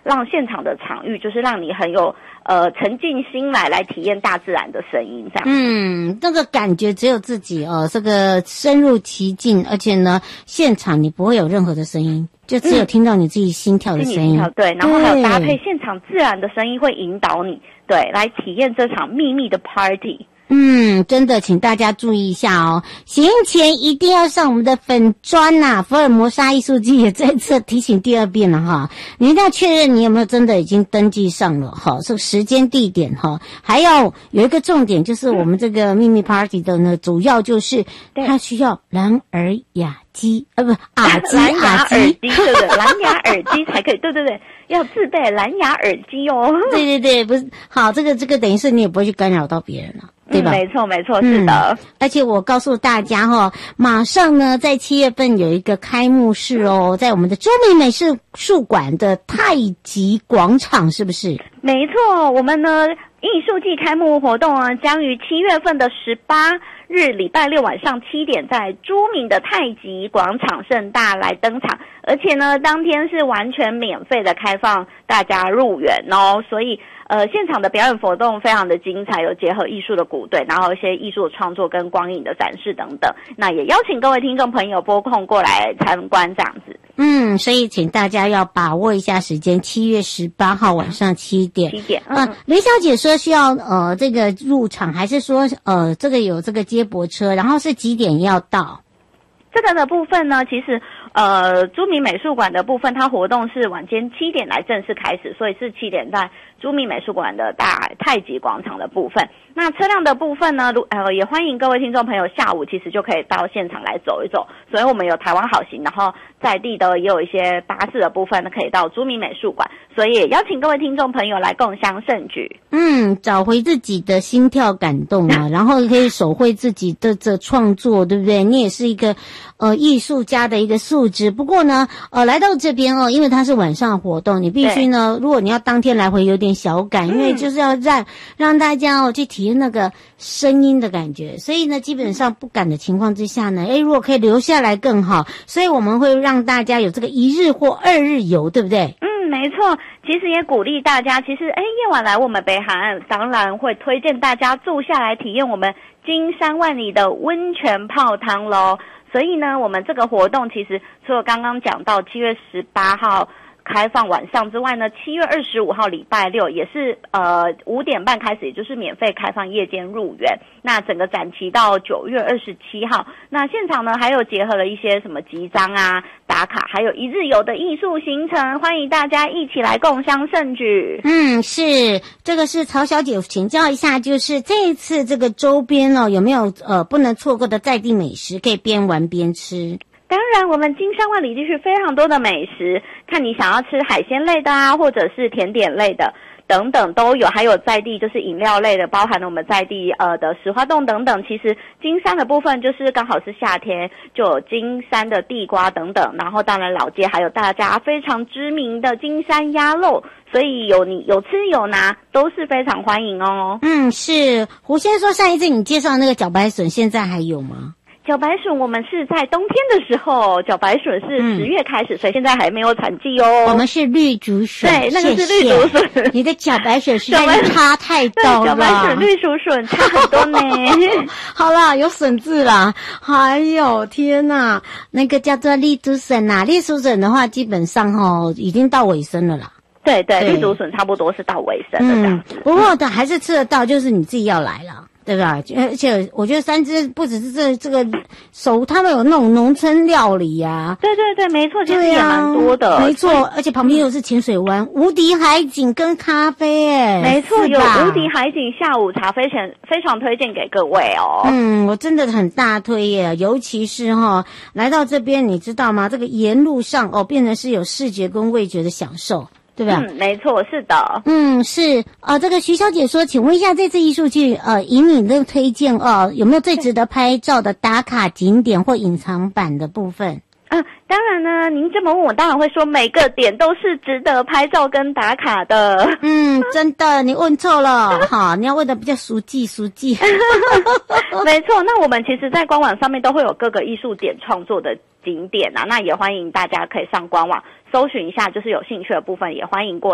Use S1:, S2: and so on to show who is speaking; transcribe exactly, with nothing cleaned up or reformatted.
S1: 让现场的场域就是让你很有呃沉浸心来来体验大自然的声音这样。
S2: 嗯，那个感觉只有自己哦，这个深入其境，而且呢，现场你不会有任何的声音，就只有听到你自己心跳的声音。
S1: 嗯、对，然后还有搭配现场自然的声音会引导你，对，来体验这场秘密的 party。
S2: 嗯，真的，请大家注意一下哦。行前一定要上我们的粉专呐、啊，福尔摩沙艺术季也再次提醒第二遍了哈。你一定要确认你有没有真的已经登记上了哈，这个时间地点哈，还要有一个重点就是我们这个秘密 party 的呢，主要就是它需要蓝耳雅机呃不耳机
S1: 蓝牙耳机对不对？蓝牙耳机才可以，对对对，要自备蓝牙耳机哦。对
S2: 对对，不是好，这个这个等于是你也不会去干扰到别人了。对吧？
S1: 嗯、没错，没错，是的、嗯。
S2: 而且我告诉大家哈、哦，马上呢，在七月份有一个开幕式哦，在我们的中美美术术馆的太极广场，是不是？
S1: 没错，我们呢艺术季开幕活动啊，将于七月份的十八日礼拜六晚上七点，在著名的太极广场盛大来登场，而且呢，当天是完全免费的开放大家入园哦，所以。呃，现场的表演活动非常的精彩，有结合艺术的鼓队，然后一些艺术的创作跟光影的展示等等。那也邀请各位听众朋友拨空过来参观这样子。
S2: 嗯，所以请大家要把握一下时间，七月十八号晚上七点。
S1: 七点。
S2: 嗯，呃、雷小姐说需要呃这个入场，还是说呃这个有这个接驳车，然后是几点要到？
S1: 这个的部分呢，其实呃，朱明美术馆的部分，它活动是晚间七点来正式开始，所以是七点在朱明美术馆的大太极广场的部分。那车辆的部分呢，呃，也欢迎各位听众朋友下午其实就可以到现场来走一走。所以我们有台湾好行，然后在地的也有一些巴士的部分呢，可以到朱明美术馆。所以也邀请各位听众朋友来共襄盛举。
S2: 嗯，找回自己的心跳感动啊，然后可以手绘自己的这创作，对不对？你也是一个呃艺术家的一个素质。不过呢，呃，来到这边哦，因为它是晚上活动，你必须呢，如果你要当天来回有点小赶，因为就是要让让大家哦去体验那个声音的感觉，所以呢，基本上不赶的情况之下呢，诶，如果可以留下来更好，所以我们会让大家有这个一日或二日游，对不对？
S1: 嗯，没错，其实也鼓励大家，其实诶，夜晚来我们北海岸，当然会推荐大家住下来体验我们金山万里的温泉泡汤咯。所以呢，我们这个活动其实除了刚刚讲到七月十八号开放晚上之外呢，七月二十五号礼拜六也是呃五点半开始，也就是免费开放夜间入园。那整个展期到九月二十七号，那现场呢还有结合了一些什么集章啊、打卡，还有一日游的艺术行程，欢迎大家一起来共襄盛举。
S2: 嗯，是这个是曹小姐请教一下，就是这一次这个周边哦有没有呃不能错过的在地美食，可以边玩边吃？
S1: 当然，我们金山万里地区非常多的美食，看你想要吃海鲜类的啊，或者是甜点类的等等都有，还有在地就是饮料类的，包含了我们在地呃的石花冻等等。其实金山的部分就是刚好是夏天，就有金山的地瓜等等，然后当然老街还有大家非常知名的金山鸭肉，所以有你有吃有拿都是非常欢迎哦。
S2: 嗯，是胡先说上一次你介绍那个茭白笋现在还有吗？
S1: 茭白笋我们是在冬天的时候，茭白笋是十月开始、嗯、所以现在还没有产季哦。
S2: 我们是绿竹笋，
S1: 对，那个是绿竹笋。
S2: 谢谢你的茭白笋实在是差太多了，
S1: 茭白笋、绿竹笋差很多呢。
S2: 好啦，有笋字啦。还有天哪，那个叫做绿竹笋啊，绿竹笋的话，基本上哦已经到尾声了啦。
S1: 对对，绿竹笋差不多是到尾声了这样子。
S2: 嗯、不过的还是吃得到，就是你自己要来了。对吧？而且我觉得三芝不只是这这个手，他们有那种农村料理呀、啊。
S1: 对对对，没错，其实也蛮多的。
S2: 没错，而且旁边又是浅水湾、无敌海景跟咖啡，哎，
S1: 没错，有无敌海景下午茶，非常非常推荐给各位哦。
S2: 嗯，我真的很大推耶，尤其是哈、哦，来到这边，你知道吗？这个沿路上哦，变成是有视觉跟味觉的享受。对吧？
S1: 嗯，没错，是的。
S2: 嗯，是呃，这个徐小姐说，请问一下，这次艺术季呃，以你的推荐哦、呃，有没有最值得拍照的打卡景点或隐藏版的部分？
S1: 嗯，当然呢，您这么问我，当然会说每个点都是值得拍照跟打卡的。
S2: 嗯，真的，你问错了哈，你要问的比较熟记熟记。
S1: 没错，那我们其实在官网上面都会有各个艺术点创作的景点啊，那也欢迎大家可以上官网搜寻一下，就是有兴趣的部分也欢迎过